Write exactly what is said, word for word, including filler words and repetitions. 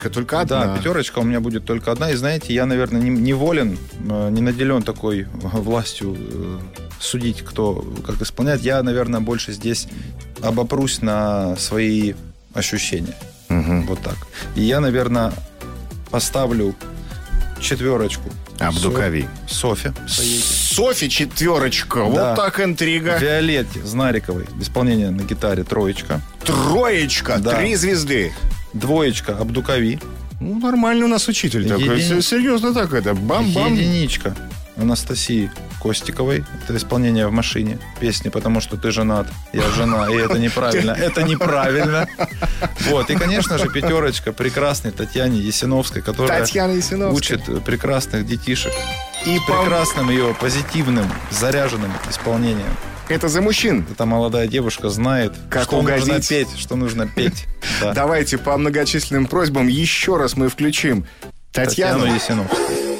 Только одна. Да, пятерочка у меня будет только одна. И знаете, я, наверное, не, не волен, не наделен такой властью судить, кто как исполняет. Я, наверное, больше здесь обопрусь на свои ощущения. Угу. Вот так. И я, наверное, поставлю четверочку. Абдукави. Софи. Софи четверочка. Да. Вот так интрига. Виолетте Знариковой. Исполнение на гитаре троечка. Троечка. Да. Три звезды. Двоечка Абдукави. Ну, нормальный у нас учитель такой. Еди... Серьезно так это. Бам-бам. Единичка Анастасии Костиковой. Это исполнение в машине песни, потому что ты женат, я жена, и это неправильно. Это неправильно. Вот. И, конечно же, пятерочка прекрасной Татьяне Ясиновской, которая учит прекрасных детишек. И прекрасным ее позитивным, заряженным исполнением. Это за мужчин. Эта молодая девушка знает, как что угодить. нужно петь, что нужно петь. Да. Давайте по многочисленным просьбам еще раз мы включим Татьяну, Татьяну Ясиновскую.